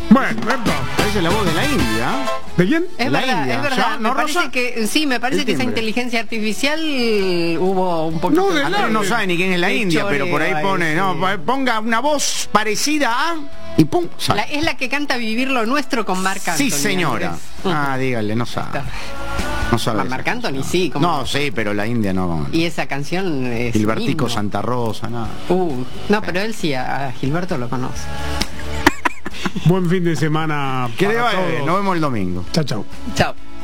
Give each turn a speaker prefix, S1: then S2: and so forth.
S1: Bueno,
S2: Parece la voz de la India.
S1: ¿de quién?
S3: Es
S2: La
S3: verdad,
S2: India.
S3: es verdad.
S2: ¿Ya? ¿No,
S3: me parece
S2: Rosa?
S3: que sí, me parece
S2: El
S3: que esa
S2: timbre.
S3: inteligencia artificial hubo un poquito.
S1: No, de
S2: Andrés no sabe ni quién es la
S3: de
S2: India, pero por ahí
S3: choreo
S2: pone,
S3: ahí,
S2: no,
S3: sí.
S2: ponga una voz parecida a y pum, sale.
S3: Es la que canta Vivir lo Nuestro con Marc Anthony.
S2: Sí, señora.
S3: Andrés.
S2: Ah, dígale, no sabe. No sabe.
S3: Marc
S2: esa
S3: Anthony,
S2: canción.
S3: sí. como-
S2: No, sí, pero la India no.
S3: Y esa canción es
S2: Gilbertico
S3: himno.
S2: Santa Rosa, nada.
S3: No, pero él sí, a Gilberto lo conoce.
S1: Buen fin de semana
S2: Que le
S1: para
S2: vaya bien,
S1: todos.
S2: nos vemos el domingo.
S1: Chao, chao.
S3: Chao.